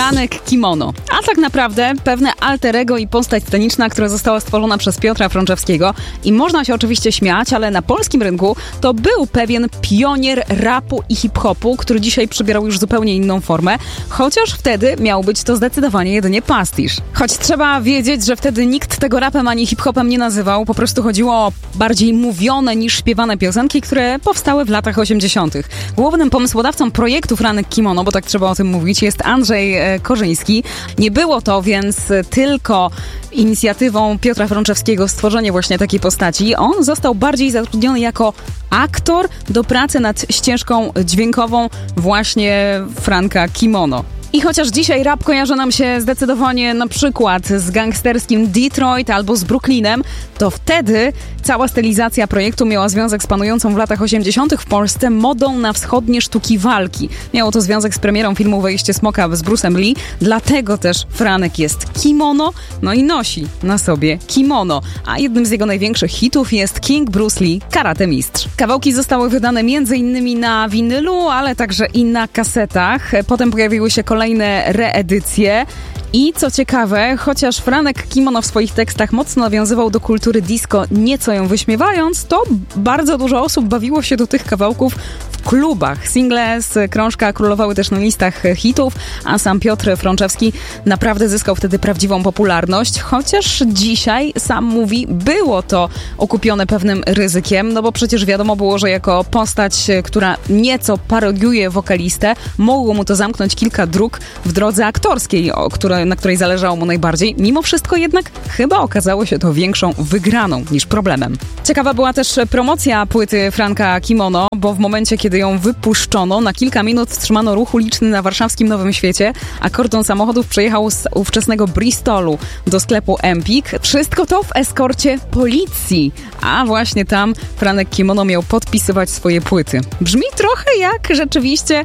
Franek Kimono. A tak naprawdę pewne alter ego i postać sceniczna, która została stworzona przez Piotra Frączewskiego. I można się oczywiście śmiać, ale na polskim rynku to był pewien pionier rapu i hip-hopu, który dzisiaj przybierał już zupełnie inną formę, chociaż wtedy miał być to zdecydowanie jedynie pastisz. Choć trzeba wiedzieć, że wtedy nikt tego rapem ani hip-hopem nie nazywał, po prostu chodziło o bardziej mówione niż śpiewane piosenki, które powstały w latach 80. Głównym pomysłodawcą projektu Franek Kimono, bo tak trzeba o tym mówić, jest Andrzej Korzyński. Nie było to więc tylko inicjatywą Piotra Frączewskiego stworzenie właśnie takiej postaci. On został bardziej zatrudniony jako aktor do pracy nad ścieżką dźwiękową właśnie Franka Kimono. I chociaż dzisiaj rap kojarzy nam się zdecydowanie na przykład z gangsterskim Detroit albo z Brooklynem, to wtedy cała stylizacja projektu miała związek z panującą w latach 80. w Polsce modą na wschodnie sztuki walki. Miało to związek z premierą filmu Wejście Smoka z Bruce'em Lee, dlatego też Franek jest kimono, no i nosi na sobie kimono. A jednym z jego największych hitów jest King Bruce Lee, Karate Mistrz. Kawałki zostały wydane m.in. na winylu, ale także i na kasetach. Potem pojawiły się kolejne reedycje. I co ciekawe, chociaż Franek Kimono w swoich tekstach mocno nawiązywał do kultury disco, nieco ją wyśmiewając, to bardzo dużo osób bawiło się do tych kawałków w klubach. Single z krążka królowały też na listach hitów, a sam Piotr Frączewski naprawdę zyskał wtedy prawdziwą popularność, chociaż dzisiaj, sam mówi, było to okupione pewnym ryzykiem, no bo przecież wiadomo było, że jako postać, która nieco parodiuje wokalistę, mogło mu to zamknąć kilka dróg w drodze aktorskiej, na której zależało mu najbardziej. Mimo wszystko jednak chyba okazało się to większą wygraną niż problemem. Ciekawa była też promocja płyty Franka Kimono, bo w momencie, kiedy ją wypuszczono, na kilka minut wstrzymano ruch uliczny na warszawskim Nowym Świecie, a kordon samochodów przejechał z ówczesnego Bristolu do sklepu Empik. Wszystko to w eskorcie policji, a właśnie tam Franek Kimono miał podpisywać swoje płyty. Brzmi trochę jak rzeczywiście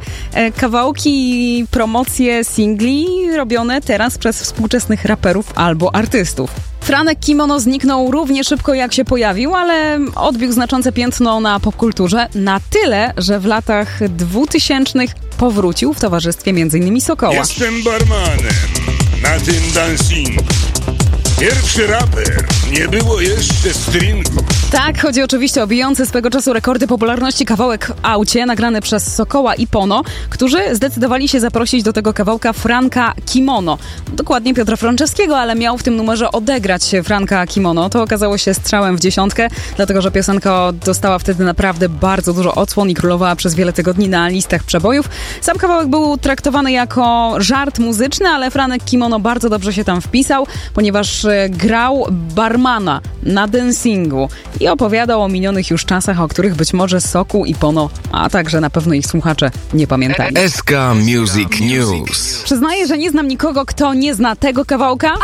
kawałki i promocje singli robione teraz przez współczesnych raperów albo artystów. Franek Kimono zniknął równie szybko jak się pojawił, ale odbił znaczące piętno na popkulturze na tyle, że w latach 2000 powrócił w towarzystwie m.in. Sokoła. Jestem barmanem na tym dancingu. Pierwszy raper, nie było jeszcze stringu. Tak, chodzi oczywiście o bijący swego czasu rekordy popularności kawałek w aucie, nagrany przez Sokoła i Pono, którzy zdecydowali się zaprosić do tego kawałka Franka Kimono. Dokładnie Piotra Frączewskiego, ale miał w tym numerze odegrać Franka Kimono. To okazało się strzałem w dziesiątkę, dlatego że piosenka dostała wtedy naprawdę bardzo dużo odsłon i królowała przez wiele tygodni na listach przebojów. Sam kawałek był traktowany jako żart muzyczny, ale Franek Kimono bardzo dobrze się tam wpisał, ponieważ grał barmana na dancingu i opowiadał o minionych już czasach, o których być może Sokół i Pono, a także na pewno ich słuchacze nie pamiętają. SK Music News. Przyznaję, że nie znam nikogo, kto nie zna tego kawałka.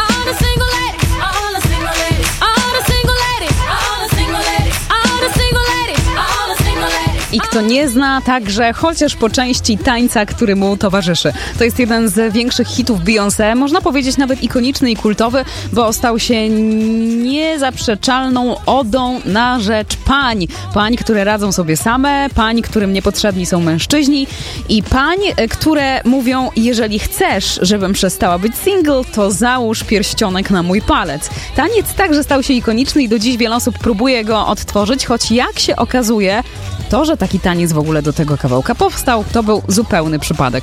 I kto nie zna także chociaż po części tańca, który mu towarzyszy. To jest jeden z większych hitów Beyoncé, można powiedzieć nawet ikoniczny i kultowy, bo stał się niezaprzeczalną odą na rzecz pań. Pań, które radzą sobie same, pań, którym niepotrzebni są mężczyźni i pań, które mówią, jeżeli chcesz, żebym przestała być single, to załóż pierścionek na mój palec. Taniec także stał się ikoniczny i do dziś wiele osób próbuje go odtworzyć, choć jak się okazuje, to, że taki taniec w ogóle do tego kawałka powstał, to był zupełny przypadek.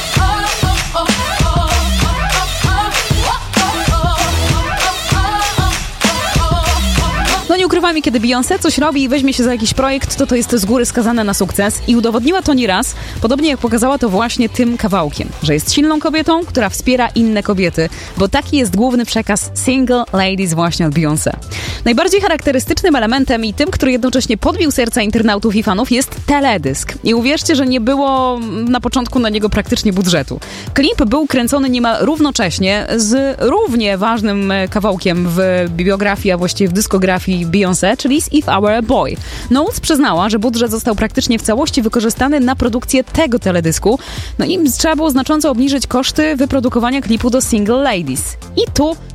No nie ukrywam, kiedy Beyoncé coś robi i weźmie się za jakiś projekt, to jest z góry skazane na sukces i udowodniła to nieraz, podobnie jak pokazała to właśnie tym kawałkiem, że jest silną kobietą, która wspiera inne kobiety, bo taki jest główny przekaz Single Ladies właśnie od Beyoncé. Najbardziej charakterystycznym elementem i tym, który jednocześnie podbił serca internautów i fanów, jest teledysk. I uwierzcie, że nie było na początku na niego praktycznie budżetu. Klip był kręcony niemal równocześnie z równie ważnym kawałkiem w bibliografii, a właściwie w dyskografii Beyoncé, czyli z If I Were a Boy. Knowles przyznała, że budżet został praktycznie w całości wykorzystany na produkcję tego teledysku, no i trzeba było znacząco obniżyć koszty wyprodukowania klipu do Single Ladies. I tu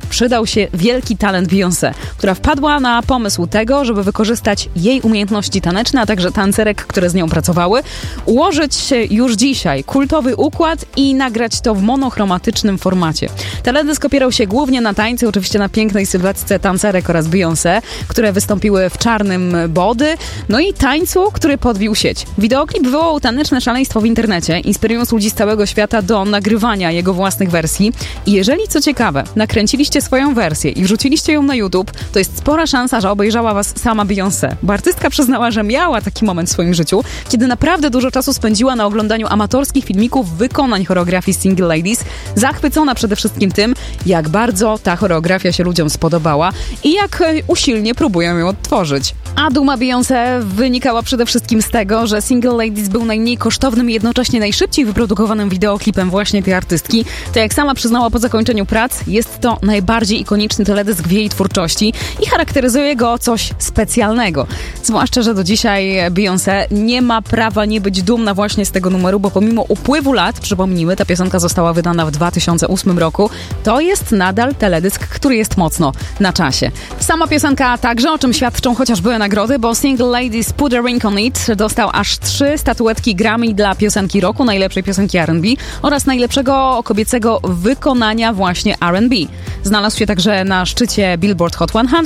przydał się wielki talent Beyoncé, która wpadła na pomysł tego, żeby wykorzystać jej umiejętności taneczne, a także tancerek, które z nią pracowały, ułożyć już dzisiaj kultowy układ i nagrać to w monochromatycznym formacie. Teledysk opierał się głównie na tańcu, oczywiście na pięknej sylwetce tancerek oraz Beyoncé, które wystąpiły w czarnym body, no i tańcu, który podbił sieć. Wideoklip wywołał taneczne szaleństwo w internecie, inspirując ludzi z całego świata do nagrywania jego własnych wersji. I jeżeli, co ciekawe, nakręciliście swoją wersję i wrzuciliście ją na YouTube, to jest spora szansa, że obejrzała was sama Beyoncé. Bo artystka przyznała, że miała taki moment w swoim życiu, kiedy naprawdę dużo czasu spędziła na oglądaniu amatorskich filmików wykonań choreografii Single Ladies, zachwycona przede wszystkim tym, jak bardzo ta choreografia się ludziom spodobała i jak usilnie próbują ją odtworzyć. A duma Beyoncé wynikała przede wszystkim z tego, że Single Ladies był najmniej kosztownym i jednocześnie najszybciej wyprodukowanym wideoklipem właśnie tej artystki. To jak sama przyznała po zakończeniu prac, jest to najbardziej ikoniczny teledysk w jej twórczości i charakteryzuje go coś specjalnego. Zwłaszcza, że do dzisiaj Beyoncé nie ma prawa nie być dumna właśnie z tego numeru, bo pomimo upływu lat, przypomnijmy, ta piosenka została wydana w 2008 roku, to jest nadal teledysk, który jest mocno na czasie. Sama piosenka także, o czym świadczą chociażby nagrody, bo Single Ladies Put a Ring on It dostał aż 3 statuetki Grammy dla piosenki roku, najlepszej piosenki R&B oraz najlepszego kobiecego wykonania właśnie R&B. Znalazł się także na szczycie Billboard Hot 100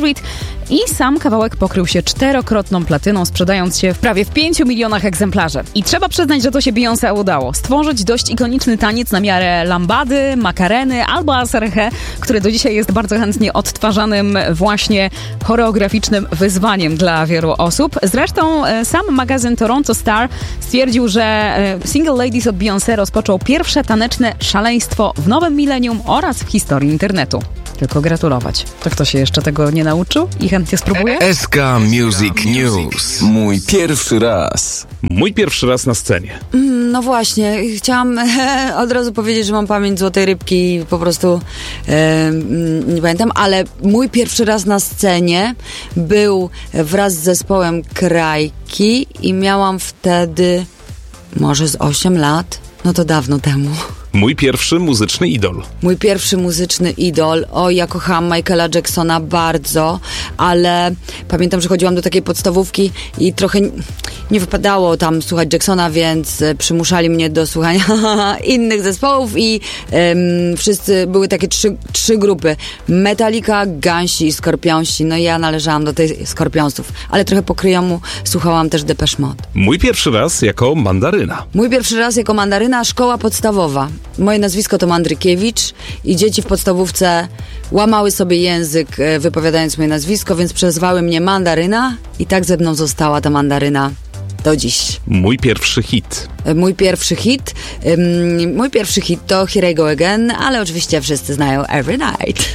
i sam kawałek pokrył się 4-krotną platyną, sprzedając się prawie w 5 milionach egzemplarzy. I trzeba przyznać, że to się Beyoncé udało. Stworzyć dość ikoniczny taniec na miarę lambady, makareny albo aserhe, który do dzisiaj jest bardzo chętnie odtwarzanym właśnie choreograficznym wyzwaniem dla wielu osób. Zresztą sam magazyn Toronto Star stwierdził, że Single Ladies od Beyoncé rozpoczął pierwsze taneczne szaleństwo w nowym milenium oraz w historii internetu. Tylko gratulować. To kto się jeszcze tego nie nauczył i chętnie spróbuje? SK Music News. Mój pierwszy raz. Mój pierwszy raz na scenie. No właśnie, chciałam od razu powiedzieć, że mam pamięć złotej rybki i po prostu nie pamiętam, ale mój pierwszy raz na scenie był wraz z zespołem Krajki i miałam wtedy może z 8 lat, no to dawno temu. Mój pierwszy muzyczny idol. Mój pierwszy muzyczny idol. O, ja kochałam Michaela Jacksona bardzo, ale pamiętam, że chodziłam do takiej podstawówki i trochę nie wypadało tam słuchać Jacksona, więc przymuszali mnie do słuchania innych zespołów i wszyscy, były takie trzy grupy. Metallica, Gansi i Skorpionsi. No i ja należałam do tej Skorpionsów, ale trochę po kryjomu słuchałam też Depeche Mode. Mój pierwszy raz jako Mandaryna. Mój pierwszy raz jako Mandaryna, szkoła podstawowa. Moje nazwisko to Mandrykiewicz i dzieci w podstawówce łamały sobie język wypowiadając moje nazwisko, więc przezwały mnie Mandaryna i tak ze mną została ta Mandaryna do dziś. Mój pierwszy hit. Mój pierwszy hit to Here I Go Again, ale oczywiście wszyscy znają Every Night.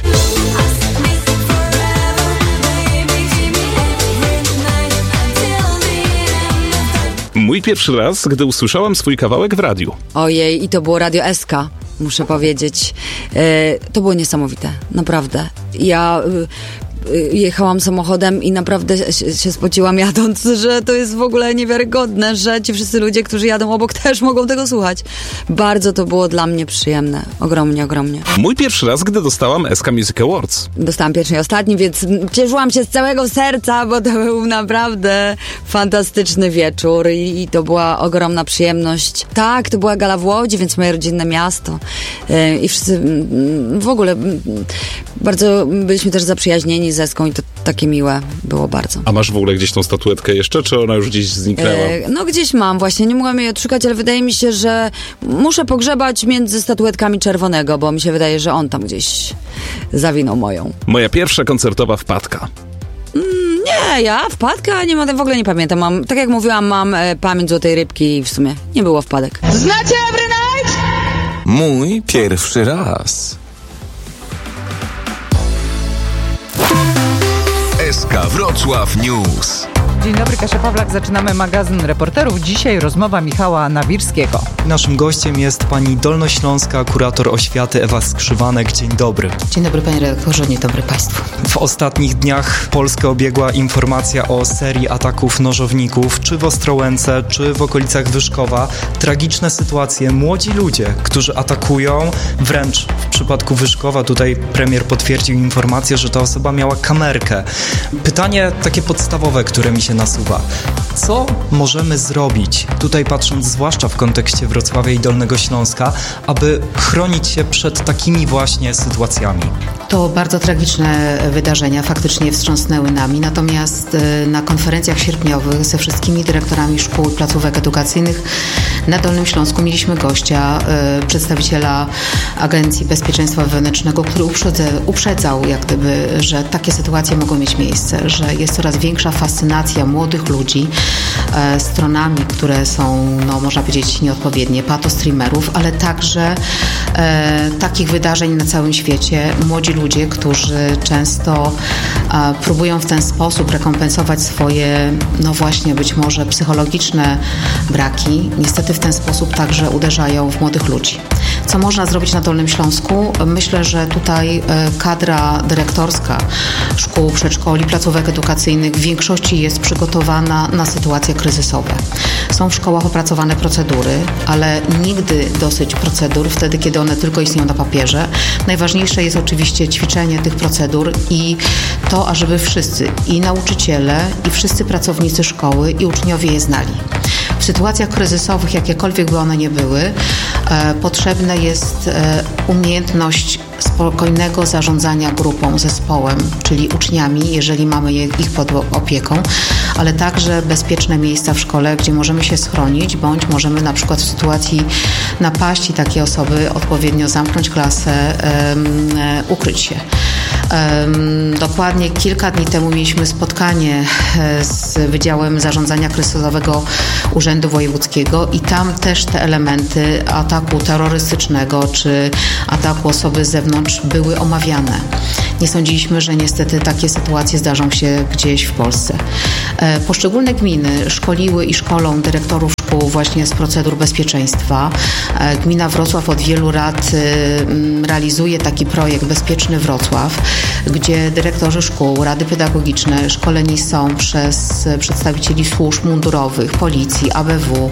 Mój pierwszy raz, gdy usłyszałam swój kawałek w radiu. Ojej, i to było Radio SK, muszę powiedzieć. To było niesamowite, naprawdę. Ja jechałam samochodem i naprawdę się spociłam jadąc, że to jest w ogóle niewiarygodne, że ci wszyscy ludzie, którzy jadą obok, też mogą tego słuchać. Bardzo to było dla mnie przyjemne. Ogromnie, ogromnie. Mój pierwszy raz, gdy dostałam SK Music Awards. Dostałam pierwszy i ostatni, więc cieszyłam się z całego serca, bo to był naprawdę fantastyczny wieczór i to była ogromna przyjemność. Tak, to była gala w Łodzi, więc moje rodzinne miasto. I wszyscy w ogóle bardzo byliśmy też zaprzyjaźnieni z Eską i to takie miłe było bardzo. A masz w ogóle gdzieś tą statuetkę jeszcze, czy ona już gdzieś zniknęła? No gdzieś mam właśnie, nie mogłam jej odszukać, ale wydaje mi się, że muszę pogrzebać między statuetkami Czerwonego, bo mi się wydaje, że on tam gdzieś zawinął moją. Moja pierwsza koncertowa wpadka. Nie, ja wpadka w ogóle nie pamiętam. Tak jak mówiłam, mam pamięć złotej rybki i w sumie nie było wpadek. Znacie Every Night? Mój pierwszy raz. SK Wrocław News. Dzień dobry, Kasia Pawlak. Zaczynamy magazyn reporterów. Dzisiaj rozmowa Michała Nawirskiego. Naszym gościem jest pani dolnośląska kurator oświaty Ewa Skrzywanek. Dzień dobry. Dzień dobry panie redaktorze, dzień dobry państwu. W ostatnich dniach Polskę obiegła informacja o serii ataków nożowników, czy w Ostrołęce, czy w okolicach Wyszkowa. Tragiczne sytuacje, młodzi ludzie, którzy atakują, wręcz w przypadku Wyszkowa tutaj premier potwierdził informację, że ta osoba miała kamerkę. Pytanie takie podstawowe, które mi się nasuwa. Co możemy zrobić, tutaj patrząc zwłaszcza w kontekście Wrocławia i Dolnego Śląska, aby chronić się przed takimi właśnie sytuacjami? To bardzo tragiczne wydarzenia faktycznie wstrząsnęły nami, natomiast na konferencjach sierpniowych ze wszystkimi dyrektorami szkół i placówek edukacyjnych na Dolnym Śląsku mieliśmy gościa, przedstawiciela Agencji Bezpieczeństwa Wewnętrznego, który uprzedzał jak gdyby, że takie sytuacje mogą mieć miejsce, że jest coraz większa fascynacja młodych ludzi stronami, które są, no, można powiedzieć, nieodpowiednie, patostreamerów, ale także takich wydarzeń na całym świecie. Młodzi ludzie, którzy często próbują w ten sposób rekompensować swoje, no właśnie, być może psychologiczne braki. Niestety w ten sposób także uderzają w młodych ludzi. Co można zrobić na Dolnym Śląsku? Myślę, że tutaj kadra dyrektorska szkół, przedszkoli, placówek edukacyjnych w większości jest przygotowana na sytuacje kryzysowe. Są w szkołach opracowane procedury, ale nigdy dosyć procedur wtedy, kiedy one tylko istnieją na papierze. Najważniejsze jest oczywiście ćwiczenie tych procedur i to, ażeby wszyscy, i nauczyciele, i wszyscy pracownicy szkoły, i uczniowie je znali. W sytuacjach kryzysowych, jakiekolwiek by one nie były, potrzebna jest umiejętność spokojnego zarządzania grupą, zespołem, czyli uczniami, jeżeli mamy ich pod opieką, ale także bezpieczne miejsca w szkole, gdzie możemy się schronić, bądź możemy na przykład w sytuacji napaści takiej osoby odpowiednio zamknąć klasę, ukryć się. Dokładnie kilka dni temu mieliśmy spotkanie z Wydziałem Zarządzania Kryzysowego Urzędu Wojewódzkiego i tam też te elementy ataku terrorystycznego czy ataku osoby z zewnątrz były omawiane. Nie sądziliśmy, że niestety takie sytuacje zdarzą się gdzieś w Polsce. Poszczególne gminy szkoliły i szkolą dyrektorów szkół właśnie z procedur bezpieczeństwa. Gmina Wrocław od wielu lat realizuje taki projekt Bezpieczny Wrocław, gdzie dyrektorzy szkół, rady pedagogiczne szkoleni są przez przedstawicieli służb mundurowych, policji, ABW,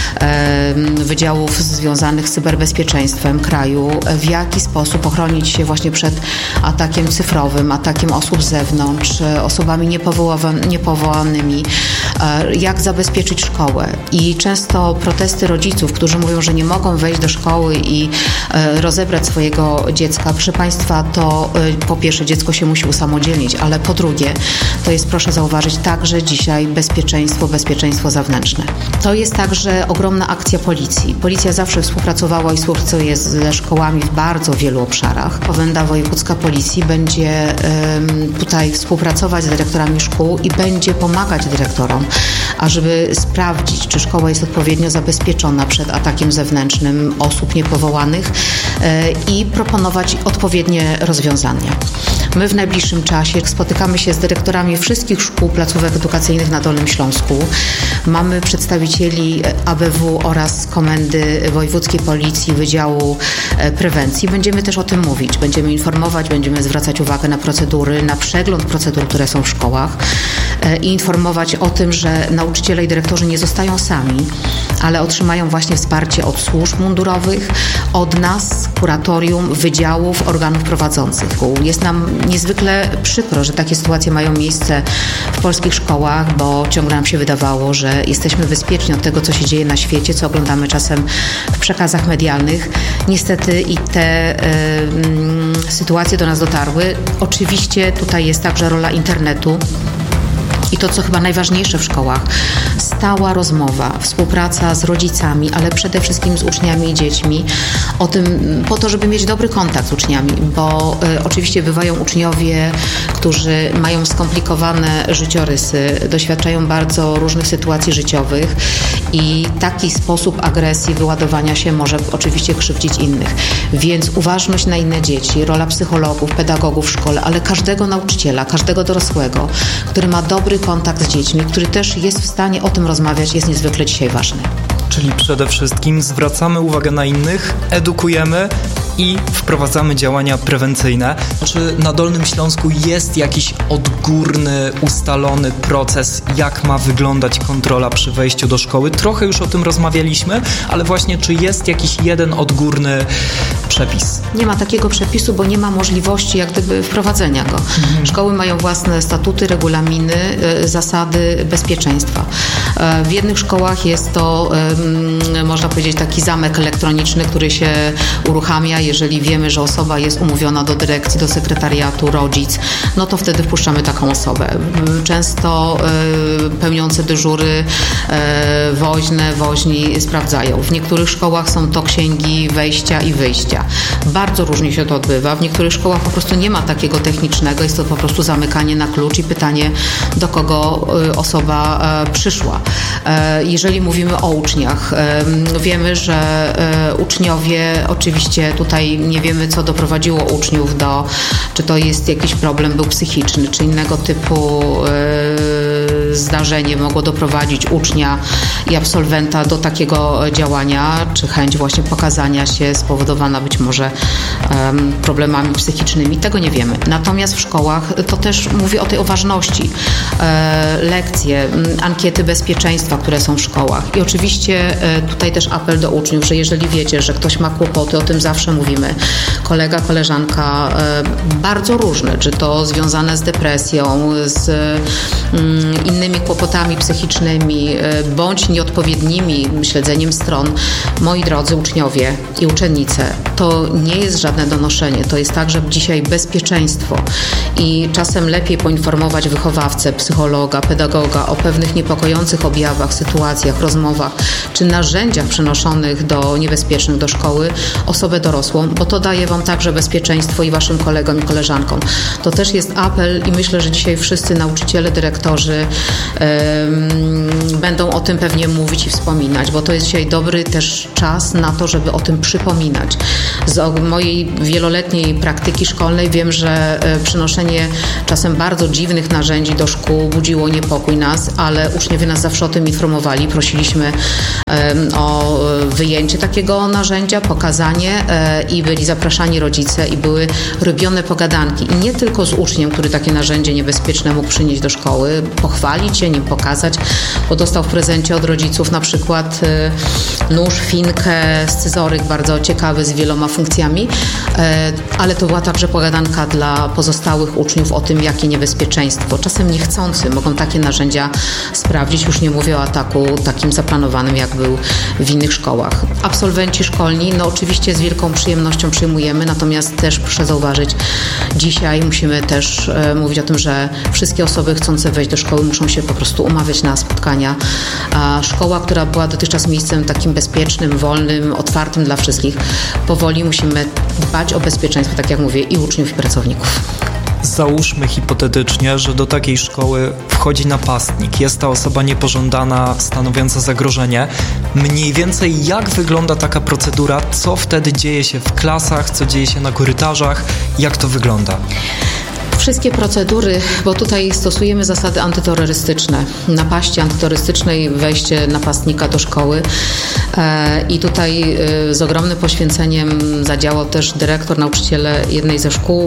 wydziałów związanych z cyberbezpieczeństwem kraju, w jaki sposób ochronić się właśnie przed atakiem cyfrowym, atakiem osób z zewnątrz, osobami niepowołanymi, jak zabezpieczyć szkołę. I często protesty rodziców, którzy mówią, że nie mogą wejść do szkoły i rozebrać swojego dziecka. Proszę Państwa, to po pierwsze dziecko się musi usamodzielnić, ale po drugie to jest, proszę zauważyć, także dzisiaj bezpieczeństwo zewnętrzne. To jest także ogromna akcja policji. Policja zawsze współpracowała i współpracuje ze szkołami w bardzo wielu obszarach. Komenda Wojewódzka Policji będzie tutaj współpracować z dyrektorami szkół i będzie pomagać dyrektorom, ażeby sprawdzić, czy szkoła jest odpowiednio zabezpieczona przed atakiem zewnętrznym osób niepowołanych i proponować odpowiednie rozwiązania. My w najbliższym czasie spotykamy się z dyrektorami wszystkich szkół, placówek edukacyjnych na Dolnym Śląsku. Mamy przedstawicieli ABW oraz Komendy Wojewódzkiej Policji, Wydziału Prewencji. Będziemy też o tym mówić, będziemy informować, będziemy zwracać uwagę na procedury, na przegląd procedur, które są w szkołach i informować o tym, że nauczyciele i dyrektorzy nie zostają sami, ale otrzymają właśnie wsparcie od służb mundurowych, od nas, kuratorium, wydziałów, organów prowadzących. Jest nam niezwykle przykro, że takie sytuacje mają miejsce w polskich szkołach, bo ciągle nam się wydawało, że jesteśmy bezpieczni od tego, co się dzieje na świecie, co oglądamy czasem w przekazach medialnych. Niestety i te sytuacje do nas dotarły. Oczywiście tutaj jest także rola internetu. I to, co chyba najważniejsze w szkołach, stała rozmowa, współpraca z rodzicami, ale przede wszystkim z uczniami i dziećmi o tym, po to, żeby mieć dobry kontakt z uczniami, bo oczywiście bywają uczniowie, którzy mają skomplikowane życiorysy, doświadczają bardzo różnych sytuacji życiowych i taki sposób agresji, wyładowania się może oczywiście krzywdzić innych. Więc uważność na inne dzieci, rola psychologów, pedagogów w szkole, ale każdego nauczyciela, każdego dorosłego, który ma dobry kontakt z dziećmi, który też jest w stanie o tym rozmawiać, jest niezwykle dzisiaj ważny. Czyli przede wszystkim zwracamy uwagę na innych, edukujemy i wprowadzamy działania prewencyjne. Czy na Dolnym Śląsku jest jakiś odgórny, ustalony proces, jak ma wyglądać kontrola przy wejściu do szkoły? Trochę już o tym rozmawialiśmy, ale właśnie czy jest jakiś jeden odgórny przepis? Nie ma takiego przepisu, bo nie ma możliwości jak gdyby wprowadzenia go. Szkoły mają własne statuty, regulaminy, zasady bezpieczeństwa. W jednych szkołach jest to, można powiedzieć, taki zamek elektroniczny, który się uruchamia, jeżeli wiemy, że osoba jest umówiona do dyrekcji, do sekretariatu, rodzic, no to wtedy wpuszczamy taką osobę. Często pełniące dyżury woźni sprawdzają. W niektórych szkołach są to księgi wejścia i wyjścia. Bardzo różnie się to odbywa. W niektórych szkołach po prostu nie ma takiego technicznego, jest to po prostu zamykanie na klucz i pytanie, do kogo osoba przyszła. Jeżeli mówimy o uczniach, wiemy, że uczniowie, oczywiście tutaj nie wiemy, co doprowadziło uczniów do, czy to jest jakiś problem był psychiczny, czy innego typu zdarzenie mogło doprowadzić ucznia i absolwenta do takiego działania, czy chęć właśnie pokazania się spowodowana być może problemami psychicznymi. Tego nie wiemy. Natomiast w szkołach to też mówi o ważności. Lekcje, ankiety bezpieczeństwa, które są w szkołach. I oczywiście tutaj też apel do uczniów, że jeżeli wiecie, że ktoś ma kłopoty, o tym zawsze mówimy. Kolega, koleżanka, bardzo różne, czy to związane z depresją, z innymi kłopotami psychicznymi, bądź nieodpowiednimi śledzeniem stron. Moi drodzy uczniowie i uczennice, to nie jest żadne donoszenie. To jest tak, że dzisiaj bezpieczeństwo i czasem lepiej poinformować wychowawcę, psychologa, pedagoga o pewnych niepokojących objawach, sytuacjach, rozmowach czy narzędziach przenoszonych niebezpiecznych do szkoły osobę dorosłą, bo to daje wam także bezpieczeństwo i waszym kolegom i koleżankom. To też jest apel i myślę, że dzisiaj wszyscy nauczyciele, dyrektorzy będą o tym pewnie mówić i wspominać, bo to jest dzisiaj dobry też czas na to, żeby o tym przypominać. Z mojej wieloletniej praktyki szkolnej wiem, że przynoszenie czasem bardzo dziwnych narzędzi do szkół budziło niepokój nas, ale uczniowie nas zawsze o tym informowali. Prosiliśmy o wyjęcie takiego narzędzia, pokazanie i byli zapraszani rodzice i były robione pogadanki. I nie tylko z uczniem, który takie narzędzie niebezpieczne mógł przynieść do szkoły, pochwalić się nim, pokazać, bo dostał w prezencie od rodziców na przykład nóż, finkę, scyzoryk bardzo ciekawy z wieloma funkcjami, ale to była także pogadanka dla pozostałych uczniów o tym, jakie niebezpieczeństwo. Czasem niechcący mogą takie narzędzia sprawdzić. Już nie mówię o ataku takim zaplanowanym, jak był w innych szkołach. Absolwenci szkolni, no oczywiście z wielką przyjemnością przyjmujemy, natomiast też proszę zauważyć, dzisiaj musimy też mówić o tym, że wszystkie osoby chcące wejść do szkoły muszą się po prostu umawiać na spotkania. A szkoła, która była dotychczas miejscem takim bezpiecznym, wolnym, otwartym dla wszystkich, powoli musimy dbać o bezpieczeństwo, tak jak mówię, i uczniów, i pracowników. Załóżmy hipotetycznie, że do takiej szkoły wchodzi napastnik. Jest ta osoba niepożądana, stanowiąca zagrożenie. Mniej więcej jak wygląda taka procedura? Co wtedy dzieje się w klasach? Co dzieje się na korytarzach? Jak to wygląda? Wszystkie procedury, bo tutaj stosujemy zasady antyterrorystyczne, napaści antyterrorystycznej, wejście napastnika do szkoły i tutaj z ogromnym poświęceniem zadziałał też dyrektor, nauczyciele jednej ze szkół.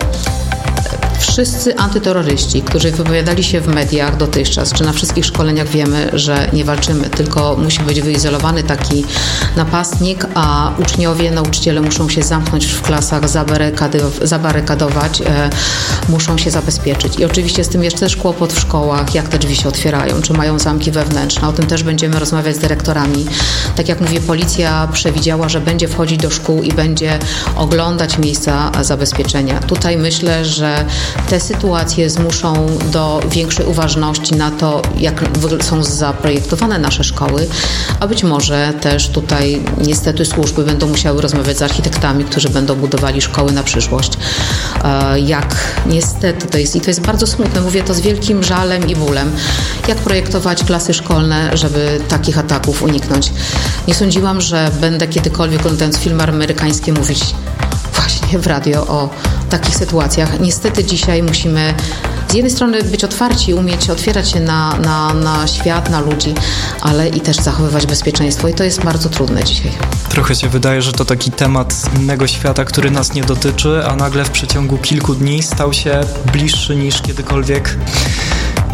Wszyscy antyterroryści, którzy wypowiadali się w mediach dotychczas, czy na wszystkich szkoleniach wiemy, że nie walczymy, tylko musi być wyizolowany taki napastnik, a uczniowie, nauczyciele muszą się zamknąć w klasach, zabarykadować, muszą się zabezpieczyć. I oczywiście z tym jest też kłopot w szkołach, jak te drzwi się otwierają, czy mają zamki wewnętrzne. O tym też będziemy rozmawiać z dyrektorami. Tak jak mówię, policja przewidziała, że będzie wchodzić do szkół i będzie oglądać miejsca zabezpieczenia. Tutaj myślę, że te sytuacje zmuszą do większej uważności na to, jak są zaprojektowane nasze szkoły, a być może też tutaj niestety służby będą musiały rozmawiać z architektami, którzy będą budowali szkoły na przyszłość. Jak niestety to jest bardzo smutne, mówię to z wielkim żalem i bólem, jak projektować klasy szkolne, żeby takich ataków uniknąć. Nie sądziłam, że będę kiedykolwiek oglądając filmy amerykańskie mówić właśnie w radio o takich sytuacjach. Niestety dzisiaj musimy z jednej strony być otwarci, umieć otwierać się na świat, na ludzi, ale i też zachowywać bezpieczeństwo i to jest bardzo trudne dzisiaj. Trochę się wydaje, że to taki temat z innego świata, który nas nie dotyczy, a nagle w przeciągu kilku dni stał się bliższy niż kiedykolwiek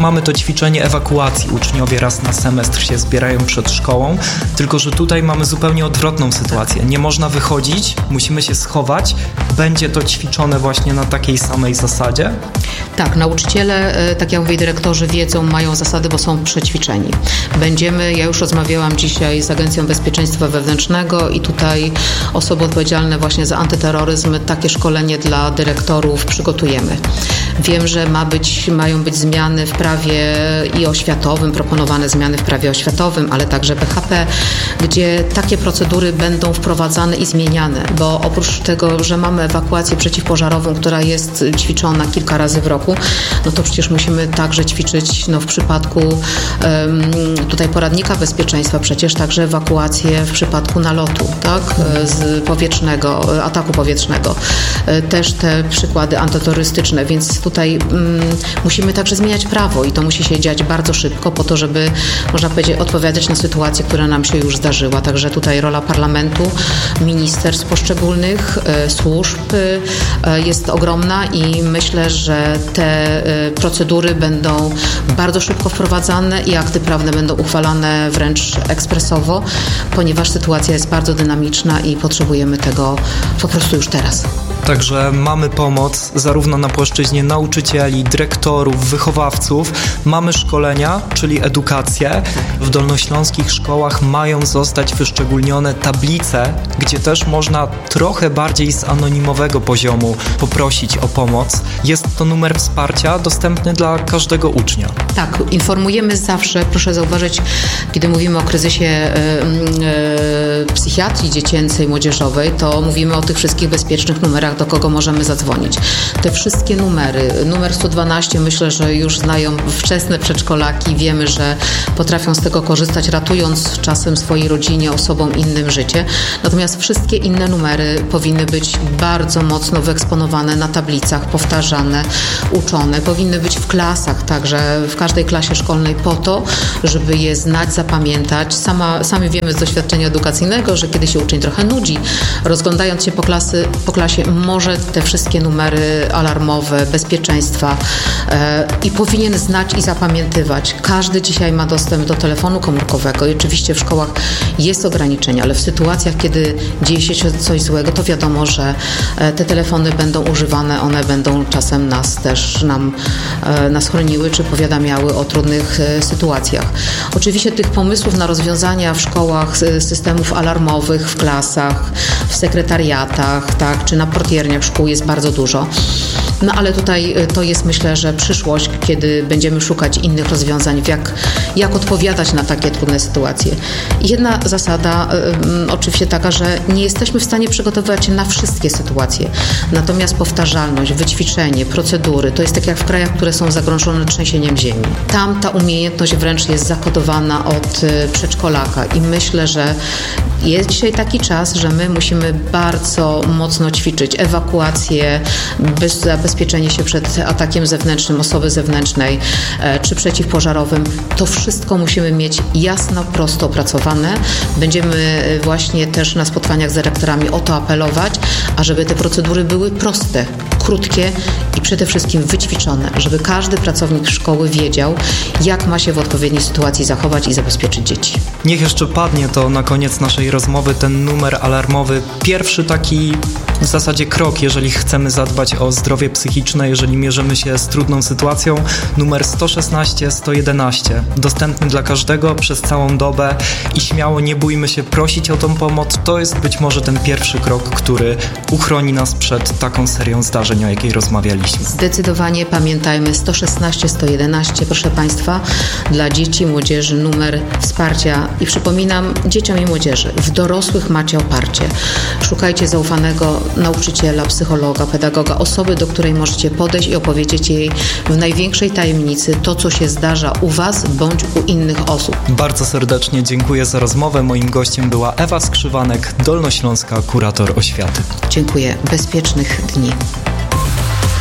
Mamy to ćwiczenie ewakuacji. Uczniowie raz na semestr się zbierają przed szkołą, tylko że tutaj mamy zupełnie odwrotną sytuację. Nie można wychodzić, musimy się schować. Będzie to ćwiczone właśnie na takiej samej zasadzie? Tak, nauczyciele, tak jak mówię, dyrektorzy wiedzą, mają zasady, bo są przećwiczeni. Ja już rozmawiałam dzisiaj z Agencją Bezpieczeństwa Wewnętrznego i tutaj osoby odpowiedzialne właśnie za antyterroryzm takie szkolenie dla dyrektorów przygotujemy. Wiem, że mają być zmiany w prawie i oświatowym, proponowane zmiany w prawie oświatowym, ale także BHP, gdzie takie procedury będą wprowadzane i zmieniane, bo oprócz tego, że mamy ewakuację przeciwpożarową, która jest ćwiczona kilka razy w roku, no to przecież musimy także ćwiczyć w przypadku tutaj poradnika bezpieczeństwa, przecież także ewakuację w przypadku nalotu, tak, z powietrznego, ataku powietrznego. Też te przykłady antyterrorystyczne, więc tutaj musimy także zmieniać prawo i to musi się dziać bardzo szybko po to, żeby, można powiedzieć, odpowiadać na sytuację, która nam się już zdarzyła. Także tutaj rola parlamentu, ministerstw poszczególnych, służb jest ogromna i myślę, że te procedury będą bardzo szybko wprowadzane i akty prawne będą uchwalane wręcz ekspresowo, ponieważ sytuacja jest bardzo dynamiczna i potrzebujemy tego po prostu już teraz. Także mamy pomoc zarówno na płaszczyźnie nauczycieli, dyrektorów, wychowawców. Mamy szkolenia, czyli edukację. W dolnośląskich szkołach mają zostać wyszczególnione tablice, gdzie też można trochę bardziej z anonimowego poziomu poprosić o pomoc. Jest to numer wsparcia dostępny dla każdego ucznia. Tak, informujemy zawsze, proszę zauważyć, kiedy mówimy o kryzysie psychiatrii dziecięcej, młodzieżowej, to mówimy o tych wszystkich bezpiecznych numerach, do kogo możemy zadzwonić. Te wszystkie numer 112 myślę, że już znają wczesne przedszkolaki, wiemy, że potrafią z tego korzystać, ratując czasem swojej rodzinie, osobom innym życie. Natomiast wszystkie inne numery powinny być bardzo mocno wyeksponowane na tablicach, powtarzane, uczone. Powinny być w klasach, także w każdej klasie szkolnej po to, żeby je znać, zapamiętać. Sami wiemy z doświadczenia edukacyjnego, że kiedy się uczeń trochę nudzi, rozglądając się po klasie, może te wszystkie numery alarmowe, bezpieczeństwa i powinien znać i zapamiętywać. Każdy dzisiaj ma dostęp do telefonu komórkowego i oczywiście w szkołach jest ograniczenie, ale w sytuacjach, kiedy dzieje się coś złego, to wiadomo, że te telefony będą używane, one będą czasem nas chroniły czy powiadamiały o trudnych sytuacjach. Oczywiście tych pomysłów na rozwiązania w szkołach systemów alarmowych, w klasach, w sekretariatach, tak, czy na portierniach szkół jest bardzo dużo. No ale tutaj to jest, myślę, że przyszłość, kiedy będziemy szukać innych rozwiązań, jak odpowiadać na takie trudne sytuacje. I jedna zasada oczywiście taka, że nie jesteśmy w stanie przygotowywać się na wszystkie sytuacje. Natomiast powtarzalność, wyćwiczenie, procedury, to jest tak jak w krajach, które są zagrożone trzęsieniem ziemi. Tam ta umiejętność wręcz jest zakodowana od przedszkolaka i myślę, że jest dzisiaj taki czas, że my musimy bardzo mocno ćwiczyć ewakuację, zabezpieczenie się przed atakiem zewnętrznym, osoby zewnętrznej czy przeciwpożarowym. To wszystko musimy mieć jasno, prosto opracowane. Będziemy właśnie też na spotkaniach z dyrektorami o to apelować, ażeby te procedury były proste, krótkie i przede wszystkim wyćwiczone, żeby każdy pracownik szkoły wiedział, jak ma się w odpowiedniej sytuacji zachować i zabezpieczyć dzieci. Niech jeszcze padnie to na koniec naszej rozmowy, ten numer alarmowy. Pierwszy taki w zasadzie krok, jeżeli chcemy zadbać o zdrowie psychiczne, jeżeli mierzymy się z trudną sytuacją, numer 116 111, dostępny dla każdego przez całą dobę i śmiało nie bójmy się prosić o tą pomoc. To jest być może ten pierwszy krok, który uchroni nas przed taką serią zdarzeń, o jakiej rozmawialiśmy. Zdecydowanie pamiętajmy 116 111, proszę Państwa, dla dzieci, młodzieży numer wsparcia i przypominam dzieciom i młodzieży, w dorosłych macie oparcie. Szukajcie zaufanego nauczyciela, psychologa, pedagoga, osoby, do której możecie podejść i opowiedzieć jej w największej tajemnicy to, co się zdarza u Was bądź u innych osób. Bardzo serdecznie dziękuję za rozmowę. Moim gościem była Ewa Skrzywanek, dolnośląska kurator oświaty. Dziękuję. Bezpiecznych dni.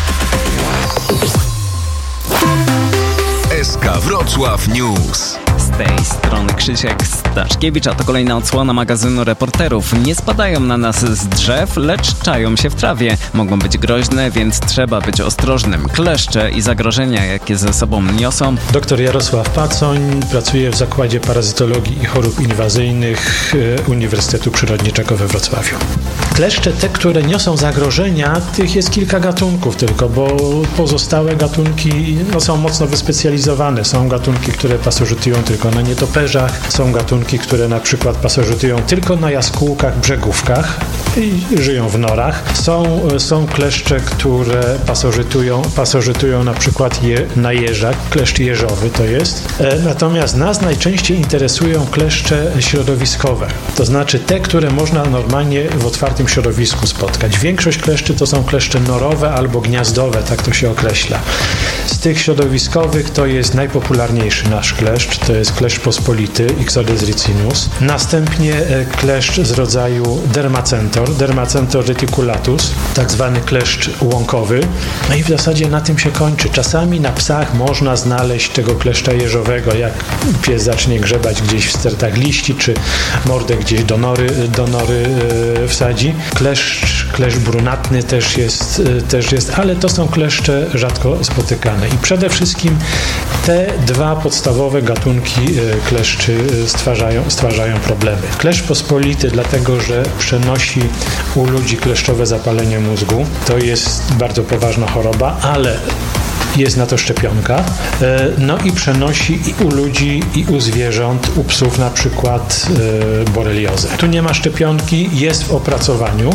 SK Wrocław News. tej strony Krzysiek Staszkiewicz, a to kolejna odsłona magazynu Reporterów. Nie spadają na nas z drzew, lecz czają się w trawie. Mogą być groźne, więc trzeba być ostrożnym. Kleszcze i zagrożenia, jakie ze sobą niosą. Dr Jarosław Pacoń pracuje w Zakładzie Parazytologii i Chorób Inwazyjnych Uniwersytetu Przyrodniczego we Wrocławiu. Kleszcze, te, które niosą zagrożenia, tych jest kilka gatunków tylko, bo pozostałe gatunki są mocno wyspecjalizowane. Są gatunki, które pasożytują tylko na nietoperzach, są gatunki, które na przykład pasożytują tylko na jaskółkach, brzegówkach i żyją w norach. Są kleszcze, które pasożytują na przykład na jeżach, kleszcz jeżowy to jest. Natomiast nas najczęściej interesują kleszcze środowiskowe, to znaczy te, które można normalnie w otwartym środowisku spotkać. Większość kleszczy to są kleszcze norowe albo gniazdowe, tak to się określa. Z tych środowiskowych to jest najpopularniejszy nasz kleszcz, to jest kleszcz pospolity, Ixodes ricinus. Następnie kleszcz z rodzaju Dermacentor reticulatus, tak zwany kleszcz łąkowy. No i w zasadzie na tym się kończy. Czasami na psach można znaleźć tego kleszcza jeżowego, jak pies zacznie grzebać gdzieś w stertach liści, czy mordę gdzieś do nory wsadzi. Kleszcz brunatny też jest, ale to są kleszcze rzadko spotykane. I przede wszystkim te dwa podstawowe gatunki kleszczy stwarzają problemy. Kleszcz pospolity dlatego, że przenosi u ludzi kleszczowe zapalenie mózgu. To jest bardzo poważna choroba, ale jest na to szczepionka. No i przenosi i u ludzi, i u zwierząt, u psów na przykład boreliozę. Tu nie ma szczepionki, jest w opracowaniu,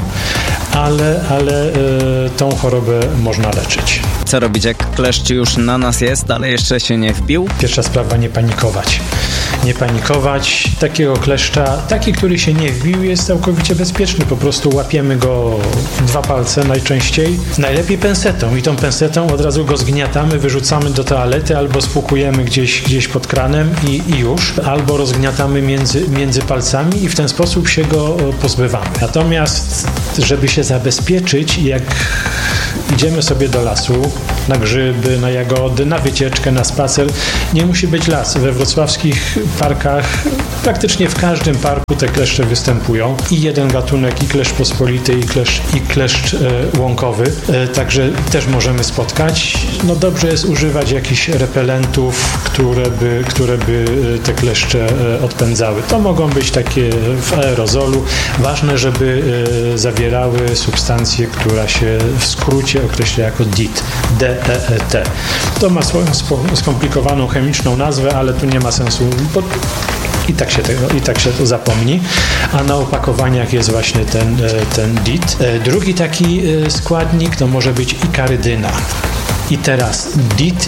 ale tą chorobę można leczyć. Co robić, jak kleszcz już na nas jest, ale jeszcze się nie wbił? Pierwsza sprawa, nie panikować. Nie panikować. Takiego kleszcza, taki, który się nie wbił, jest całkowicie bezpieczny. Po prostu łapiemy go 2 palce najczęściej. Najlepiej pensetą i tą pensetą od razu go zgniatamy, wyrzucamy do toalety albo spłukujemy gdzieś pod kranem i już. Albo rozgniatamy między palcami i w ten sposób się go pozbywamy. Natomiast, żeby się zabezpieczyć, jak idziemy sobie do lasu, na grzyby, na jagody, na wycieczkę, na spacer, nie musi być las. We wrocławskich parkach, praktycznie w każdym parku te kleszcze występują. I jeden gatunek, i kleszcz pospolity, i kleszcz łąkowy. Także też możemy spotkać. No dobrze jest używać jakichś repelentów, które by te kleszcze odpędzały. To mogą być takie w aerozolu. Ważne, żeby zawierały substancję, która się w skrócie określa jako DEET. D-E-E-T. To ma swoją skomplikowaną chemiczną nazwę, ale tu nie ma sensu, bo i tak się to zapomni. A na opakowaniach jest właśnie ten DEET. Drugi taki składnik to może być ikarydyna. I teraz DEET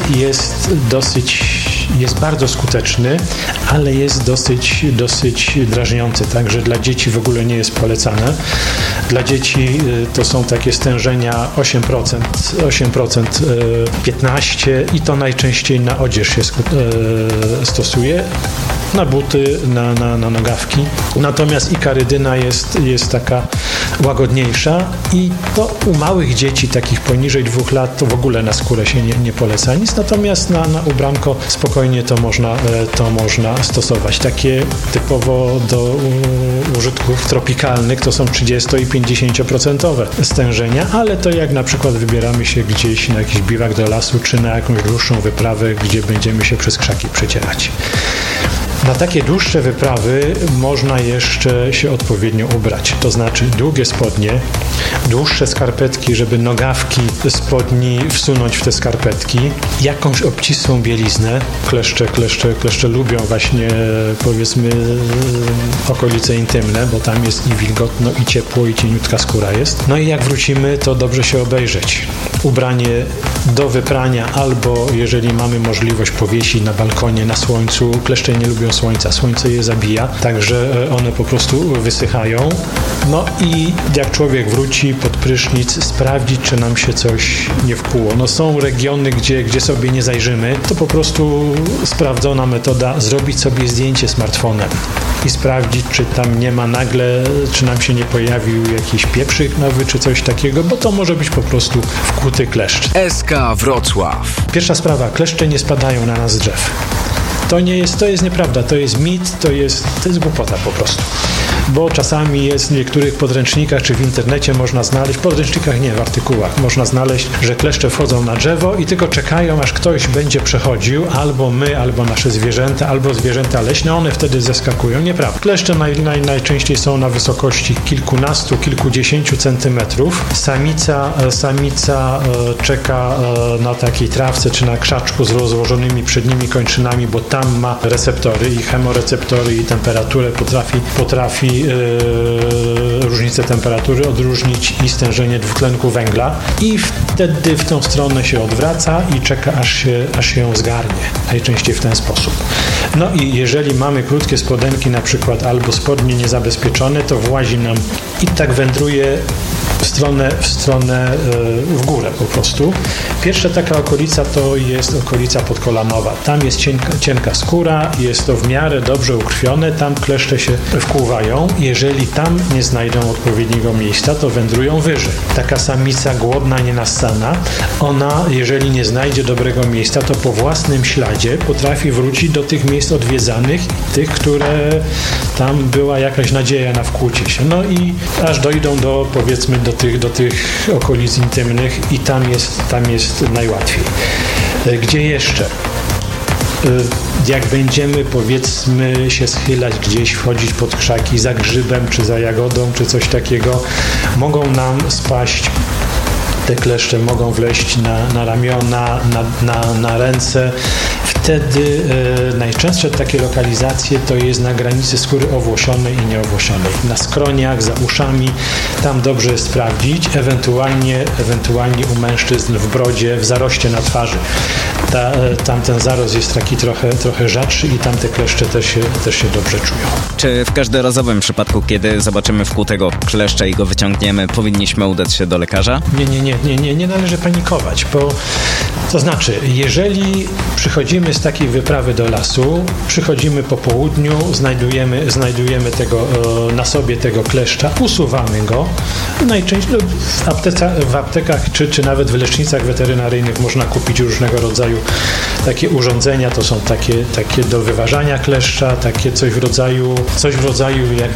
jest bardzo skuteczny, ale jest dosyć drażniący, także dla dzieci w ogóle nie jest polecane. Dla dzieci to są takie stężenia 8%, 15% i to najczęściej na odzież się stosuje, na buty, na nogawki. Natomiast ikarydyna jest taka łagodniejsza i to u małych dzieci, takich poniżej 2 lat, to w ogóle na skórę się nie poleca nic, natomiast na ubranko spokojnie to można stosować. Takie typowo do użytków tropikalnych to są 30 i 50% stężenia, ale to jak na przykład wybieramy się gdzieś na jakiś biwak do lasu, czy na jakąś dłuższą wyprawę, gdzie będziemy się przez krzaki przecierać. Na takie dłuższe wyprawy można jeszcze się odpowiednio ubrać, to znaczy długie spodnie, dłuższe skarpetki, żeby nogawki spodni wsunąć w te skarpetki, jakąś obcisłą bieliznę. Kleszcze lubią właśnie, powiedzmy, okolice intymne, bo tam jest i wilgotno, i ciepło, i cieniutka skóra jest. No i jak wrócimy, to dobrze się obejrzeć. Ubranie do wyprania albo, jeżeli mamy możliwość, powiesić na balkonie, na słońcu. Kleszcze nie lubią słońca, słońce je zabija, także one po prostu wysychają. No i jak człowiek wróci pod prysznic, sprawdzić, czy nam się coś nie wkuło. No są regiony, gdzie sobie nie zajrzymy, to po prostu sprawdzona metoda, zrobić sobie zdjęcie smartfonem i sprawdzić, czy tam nie ma nagle, czy nam się nie pojawił jakiś pieprzyk nowy, czy coś takiego, bo to może być po prostu wkuty kleszcz. SK Wrocław. Pierwsza sprawa, kleszcze nie spadają na nas z drzew. To jest nieprawda, to jest mit, to jest głupota po prostu. Bo czasami jest w niektórych podręcznikach, czy w internecie można znaleźć, w podręcznikach nie, w artykułach, można znaleźć, że kleszcze wchodzą na drzewo i tylko czekają, aż ktoś będzie przechodził, albo my, albo nasze zwierzęta, albo zwierzęta leśne, one wtedy zeskakują. Nieprawda. Kleszcze najczęściej są na wysokości kilkunastu, kilkudziesięciu centymetrów. Samica czeka na takiej trawce, czy na krzaczku z rozłożonymi przednimi kończynami, bo tam ma receptory i chemoreceptory i temperaturę potrafi różnicę temperatury odróżnić i stężenie dwutlenku węgla i wtedy w tą stronę się odwraca i czeka, aż się ją zgarnie. Najczęściej w ten sposób. No i jeżeli mamy krótkie spodenki na przykład albo spodnie niezabezpieczone, to włazi nam i tak wędruje w górę po prostu. Pierwsza taka okolica to jest okolica podkolanowa. Tam jest cienka skóra, jest to w miarę dobrze ukrwione, tam kleszcze się wkłuwają. Jeżeli tam nie znajdą odpowiedniego miejsca, to wędrują wyżej. Taka samica głodna, nienassana, ona, jeżeli nie znajdzie dobrego miejsca, to po własnym śladzie potrafi wrócić do tych miejsc odwiedzanych, tych, które tam była jakaś nadzieja na wkłucie się. No i aż dojdą powiedzmy do tych okolic intymnych i tam jest najłatwiej. Gdzie jeszcze? Jak będziemy, powiedzmy, się schylać gdzieś, wchodzić pod krzaki za grzybem, czy za jagodą, czy coś takiego, mogą nam spaść. Te kleszcze mogą wleźć na ramiona, na ręce. Wtedy najczęstsze takie lokalizacje to jest na granicy skóry owłosionej i nieowłosionej. Na skroniach, za uszami, tam dobrze jest sprawdzić, ewentualnie u mężczyzn w brodzie, w zaroście na twarzy. Tam ten zarost jest taki trochę rzadszy i tam te kleszcze też się dobrze czują. Czy w każdorazowym przypadku, kiedy zobaczymy wkłutego kleszcza i go wyciągniemy, powinniśmy udać się do lekarza? Nie należy panikować, bo to znaczy, jeżeli przychodzimy z takiej wyprawy do lasu, przychodzimy po południu, znajdujemy na sobie tego kleszcza, usuwamy go. Najczęściej w aptekach czy nawet w lecznicach weterynaryjnych można kupić różnego rodzaju takie urządzenia, to są takie do wyważania kleszcza, takie coś w rodzaju jak